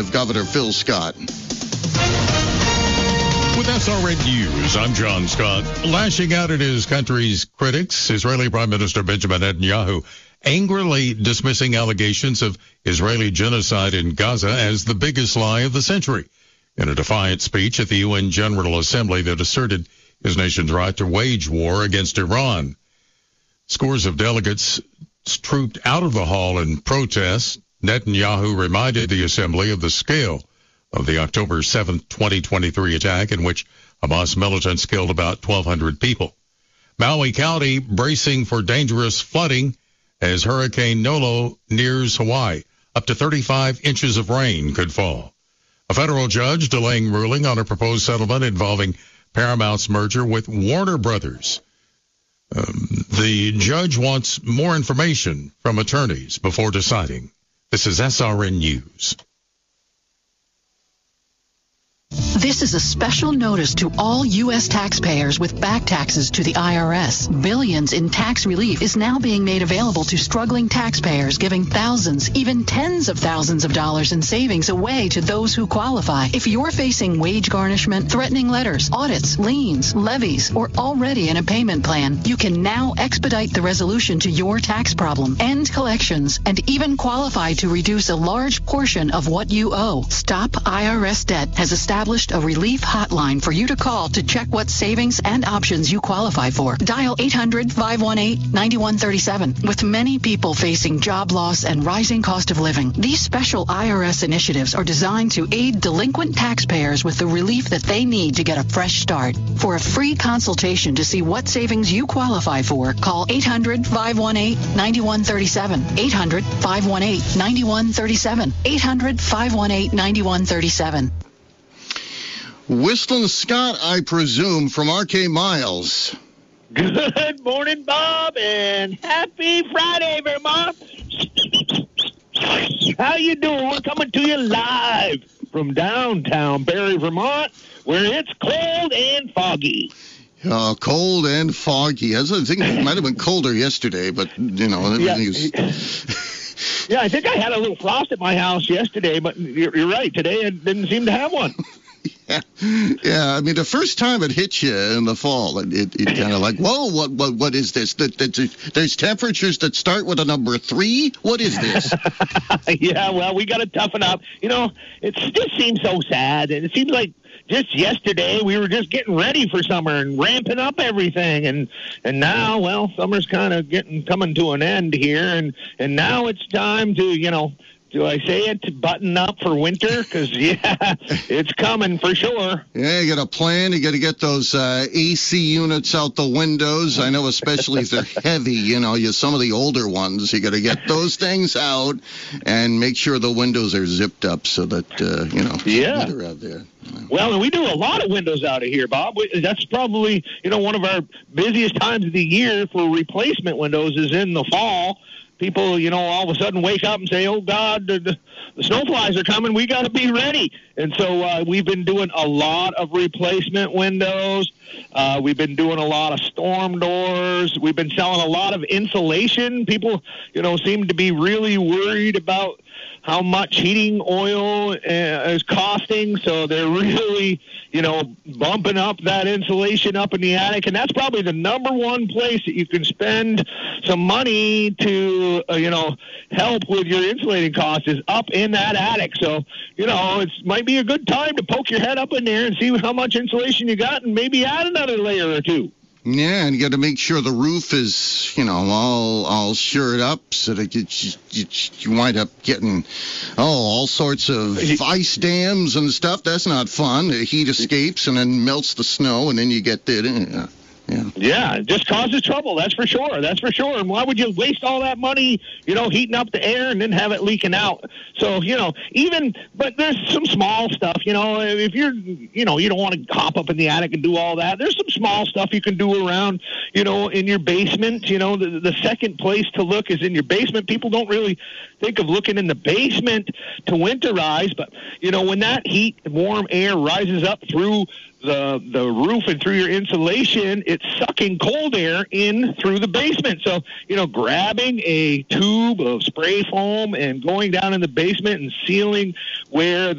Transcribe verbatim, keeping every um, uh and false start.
Governor Phil Scott. With S R N News, I'm John Scott. Lashing out at his country's critics, Israeli Prime Minister Benjamin Netanyahu angrily dismissing allegations of Israeli genocide in Gaza as the biggest lie of the century in a defiant speech at the U N General Assembly that asserted his nation's right to wage war against Iran. Scores of delegates trooped out of the hall in protest. Netanyahu reminded the assembly of the scale of the October seventh, twenty twenty-three attack in which Hamas militants killed about twelve hundred people. Maui County bracing for dangerous flooding as Hurricane Nolo nears Hawaii. Up to thirty-five inches of rain could fall. A federal judge delaying ruling on a proposed settlement involving Paramount's merger with Warner Brothers. Um, the judge wants more information from attorneys before deciding. This is S R N News. This is a special notice to all U S taxpayers with back taxes to the I R S. Billions in tax relief is now being made available to struggling taxpayers, giving thousands, even tens of thousands of dollars in savings away to those who qualify. If you're facing wage garnishment, threatening letters, audits, liens, levies, or already in a payment plan, you can now expedite the resolution to your tax problem, end collections, and even qualify to reduce a large portion of what you owe. Stop I R S Debt has established a relief hotline for you to call to check what savings and options you qualify for. Dial eight hundred, five one eight, nine one three seven. With many people facing job loss and rising cost of living, these special I R S initiatives are designed to aid delinquent taxpayers with the relief that they need to get a fresh start. For a free consultation to see what savings you qualify for, call eight hundred, five one eight, nine one three seven. eight hundred, five one eight, nine one three seven. eight hundred, five one eight, nine one three seven. Whistling Scott, I presume, from R K Miles. Good morning, Bob, and happy Friday, Vermont. How you doing? We're coming to you live from downtown Barrie, Vermont, where it's cold and foggy. Uh, cold and foggy. I think it might have been colder yesterday, but, you know, everything yeah. is... yeah, I think I had a little frost at my house yesterday, but you're, you're right. Today I didn't seem to have one. Yeah, yeah. I mean, the first time it hits you in the fall, it it, it kind of like, whoa, what what what is this? There's temperatures that start with a number three. What is this? Yeah, well, we got to toughen up. You know, it just seems so sad, and it seems like just yesterday we were just getting ready for summer and ramping up everything, and and now, well, summer's kind of getting coming to an end here, and and now it's time to, you know. Do I say it to button up for winter? Because, yeah, it's coming for sure. Yeah, you got a plan. You got to get those uh, A C units out the windows. I know, especially if they're heavy, you know, you some of the older ones. You got to get those things out and make sure the windows are zipped up so that, uh, you know, yeah. they're out there. Well, and we do a lot of windows out of here, Bob. That's probably, you know, one of our busiest times of the year for replacement windows is in the fall. People, you know, all of a sudden wake up and say, oh, God, the, the, the snowflies are coming. We got to be ready. And so uh, we've been doing a lot of replacement windows. Uh, we've been doing a lot of storm doors. We've been selling a lot of insulation. People, you know, seem to be really worried about how much heating oil uh, is costing, so they're really, you know, bumping up that insulation up in the attic, and that's probably the number one place that you can spend some money to, uh, you know, help with your insulating costs is up in that attic. So, you know, it might be a good time to poke your head up in there and see how much insulation you got and maybe add another layer or two. Yeah, and you got to make sure the roof is, you know, all all shored up so that you, you, you wind up getting, oh, all sorts of ice dams and stuff. That's not fun. The heat escapes and then melts the snow, and then you get the, yeah. Yeah. yeah, it just causes trouble, that's for sure, that's for sure. And why would you waste all that money, you know, heating up the air and then have it leaking out? So, you know, even, but there's some small stuff, you know, if you're, you know, you don't want to hop up in the attic and do all that. There's some small stuff you can do around, you know, in your basement. You know, the, the second place to look is in your basement. People don't really think of looking in the basement to winterize, but, you know, when that heat and warm air rises up through the the roof and through your insulation, it's sucking cold air in through the basement. So, you know, grabbing a tube of spray foam and going down in the basement and sealing where